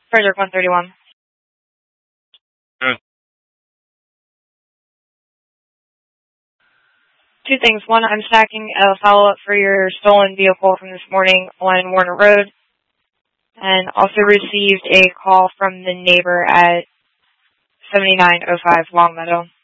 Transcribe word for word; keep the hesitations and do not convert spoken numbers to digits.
Frederick one thirty-one. Good. Two things. One, I'm stacking a follow-up for your stolen vehicle from this morning on Warner Road. And also received a call from the neighbor at seventy-nine oh five Longmeadow.